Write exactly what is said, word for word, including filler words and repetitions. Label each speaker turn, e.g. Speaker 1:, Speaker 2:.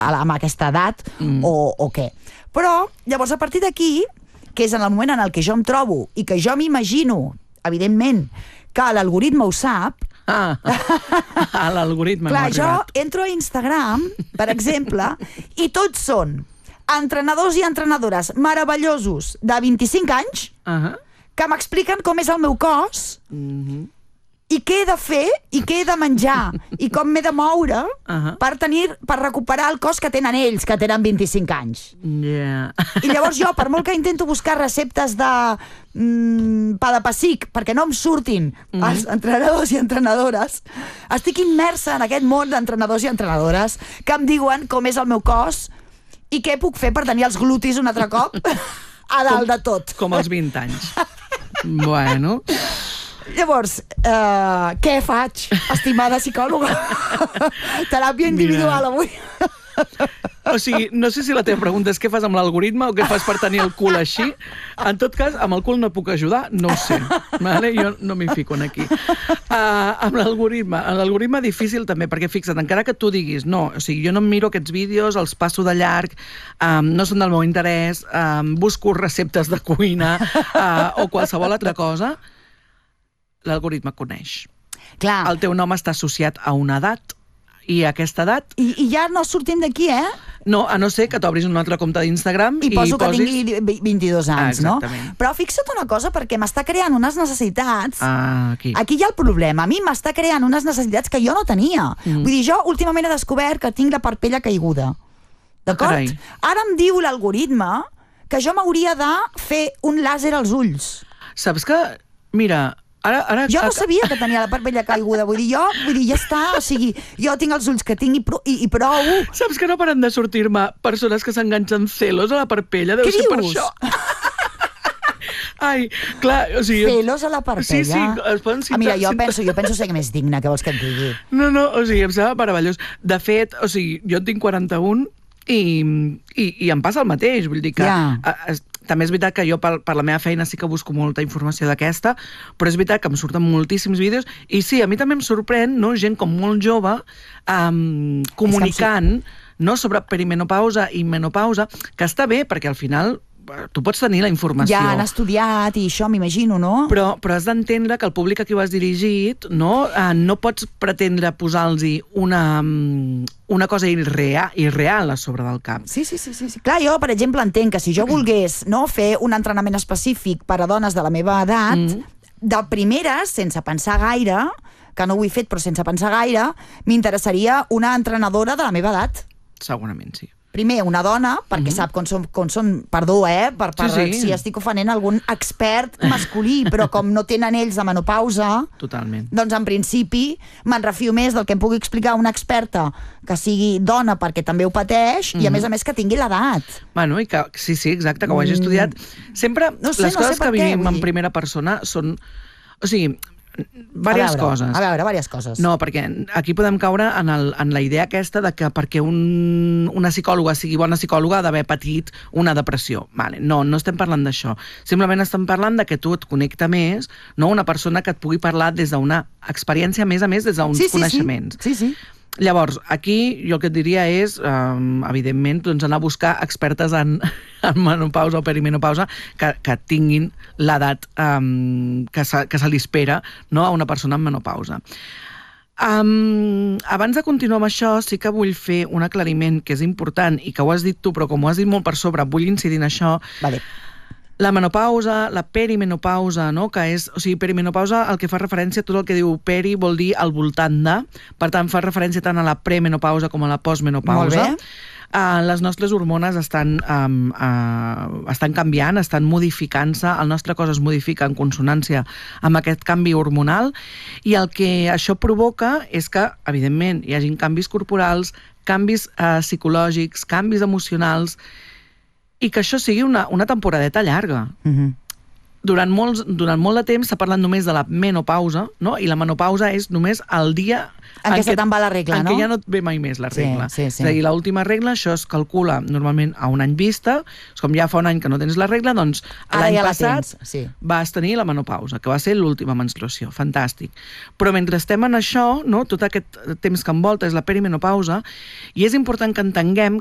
Speaker 1: amb aquesta edat mm. o, o què. Però, llavors, a partir d'aquí, que és en el moment en el que jo em trobo i que jo m'imagino, evidentment, que l'algoritme ho sap.
Speaker 2: Ah, l'algoritme no ha
Speaker 1: arribat. Clar, jo entro a Instagram, per exemple, i tots són entrenadors i entrenadores meravellosos de vint-i-cinc anys
Speaker 2: uh-huh.
Speaker 1: que m'expliquen com és el meu cos
Speaker 2: uh-huh.
Speaker 1: i què he de fer i què he de menjar i com m'he de moure
Speaker 2: uh-huh.
Speaker 1: per tenir, per recuperar el cos que tenen ells, que tenen vint-i-cinc anys.
Speaker 2: Yeah.
Speaker 1: I llavors jo, per molt que intento buscar receptes de mm, pa de pessic, perquè no em surtin mm-hmm. els entrenadors i entrenadores, estic immersa en aquest món d'entrenadors i entrenadores que em diuen com és el meu cos i què puc fer per tenir els glutis un altre cop a dalt
Speaker 2: com,
Speaker 1: de tot.
Speaker 2: Com als vint anys. Bueno...
Speaker 1: Llavors, uh, què faig, estimada psicòloga? Teràpia individual, avui.
Speaker 2: O sigui, no sé si la teva pregunta és què fas amb l'algoritme o què fas per tenir el cul així. En tot cas, amb el cul no puc ajudar, no ho sé. Vale? Jo no m'hi fico en aquí. Uh, amb l'algoritme, l'algoritme difícil també, perquè fixa't, encara que tu diguis, no, o sigui, jo no em miro aquests vídeos, els passo de llarg, um, no són del meu interès, um, busco receptes de cuina uh, o qualsevol altra cosa, l'algoritme coneix.
Speaker 1: Clar.
Speaker 2: El teu nom està associat a una edat i aquesta edat...
Speaker 1: I, i ja no sortim d'aquí, eh?
Speaker 2: No, a no ser que t'obris un altre compte d'Instagram i,
Speaker 1: I poso
Speaker 2: i posis...
Speaker 1: que tingui vint-i-dos anys,
Speaker 2: ah,
Speaker 1: no? Però fixa't una cosa, perquè m'està creant unes necessitats...
Speaker 2: Ah, aquí.
Speaker 1: Aquí hi ha el problema. A mi m'està creant unes necessitats que jo no tenia. Mm. Vull dir, jo últimament he descobert que tinc la parpella caiguda. D'acord?
Speaker 2: Carai.
Speaker 1: Ara em diu l'algoritme que jo m'hauria de fer un làser als ulls.
Speaker 2: Saps que, mira... Ara, ara,
Speaker 1: jo no sabia que tenia la parpella caiguda, vull dir, jo, vull dir, ja està, o sigui, jo tinc els ulls que tinc i, pro, i, i prou.
Speaker 2: Saps que no paren de sortir-me persones que s'enganxen celos a la parpella? Deu
Speaker 1: Què
Speaker 2: ser
Speaker 1: dius?
Speaker 2: per això. Ai, clar, o sigui...
Speaker 1: Celos a la parpella?
Speaker 2: Sí, sí, es poden citar...
Speaker 1: Ah, mira, jo penso, jo penso ser més digna, que vols que et digui?
Speaker 2: No, no, o sigui, em sembla meravellós. De fet, o sigui, jo en tinc quaranta-un i, i, i em passa el mateix, vull dir que...
Speaker 1: Ja.
Speaker 2: També és veritat que jo per, per la meva feina sí que busco molta informació d'aquesta, però és veritat que em surten moltíssims vídeos i sí, a mi també em sorprèn, no?, gent com molt jove um, comunicant no, sobre perimenopausa i menopausa, que està bé, perquè al final tu pots tenir la informació.
Speaker 1: Ja han estudiat i això, m'imagino, no?
Speaker 2: Però, però has d'entendre que el públic a qui ho has dirigit no, eh, no pots pretendre posar-los una, una cosa irreal, irreal a sobre del cap.
Speaker 1: Sí, sí, sí, sí, sí. Clar, jo, per exemple, entenc que si jo volgués no, fer un entrenament específic per a dones de la meva edat, mm. de primeres, sense pensar gaire, que no ho he fet, però sense pensar gaire, m'interessaria una entrenadora de la meva edat.
Speaker 2: Segurament, sí.
Speaker 1: Primer, una dona, perquè mm-hmm. sap com són, com són, perdó, eh, per, per,
Speaker 2: sí, sí.
Speaker 1: si estic ofenent algun expert masculí, però com no tenen ells de menopausa,
Speaker 2: totalment.
Speaker 1: Doncs en principi me'n refio més del que em pugui explicar una experta que sigui dona perquè també ho pateix mm-hmm. i a més a més que tingui l'edat.
Speaker 2: Bueno, i que, sí, sí, exacte, que ho hagi estudiat. Sempre
Speaker 1: no sé,
Speaker 2: les coses
Speaker 1: no sé
Speaker 2: que vivim
Speaker 1: què,
Speaker 2: en primera persona són... O sigui... Vàries
Speaker 1: a veure,
Speaker 2: coses.
Speaker 1: A veure, vàries coses.
Speaker 2: No, perquè aquí podem caure en, el, en la idea aquesta de que perquè un, una psicòloga sigui bona psicòloga ha d'haver patit una depressió. Vale, no, no estem parlant d'això. Simplement estem parlant de que tu et connecta més, no? Una persona que et pugui parlar des d'una experiència, a més a més, des d'uns
Speaker 1: sí, sí,
Speaker 2: coneixements.
Speaker 1: Sí, sí.
Speaker 2: Llavors, aquí jo el que et diria és, um, evidentment, doncs anar a buscar expertes en, en menopausa o perimenopausa que, que tinguin l'edat um, que se, que se li espera, no?, a una persona en menopausa. Um, abans de continuar amb això, sí que vull fer un aclariment que és important i que ho has dit tu, però com ho has dit molt per sobre, vull incidir en això.
Speaker 1: Vale.
Speaker 2: La menopausa, la perimenopausa, no? Que és, o sigui, perimenopausa el que fa referència a tot el que diu peri vol dir al voltant de, per tant fa referència tant a la premenopausa com a la postmenopausa.
Speaker 1: Molt bé.
Speaker 2: Uh, les nostres hormones estan, um, uh, estan canviant, estan modificant-se, el nostre cos es modifica en consonància amb aquest canvi hormonal i el que això provoca és que, evidentment, hi hagin canvis corporals, canvis uh, psicològics, canvis emocionals i que això sigui una, una temporadeta llarga.
Speaker 1: Mm-hmm.
Speaker 2: durant, molts, durant molt de temps s'ha parlat només de la menopausa, no? I la menopausa és només el dia
Speaker 1: en què se te'n va la regla,
Speaker 2: en
Speaker 1: no?
Speaker 2: què ja no et ve mai més la regla.
Speaker 1: Sí, sí, sí.
Speaker 2: És a dir, l'última regla, això es calcula normalment a un any vista, és com ja fa un any que no tens la regla, doncs l'any
Speaker 1: ja
Speaker 2: passat
Speaker 1: tens, sí.
Speaker 2: vas tenir la menopausa, que va ser l'última menstruació, fantàstic. Però mentre estem en això, no, tot aquest temps que envolta és la perimenopausa, i és important que entenguem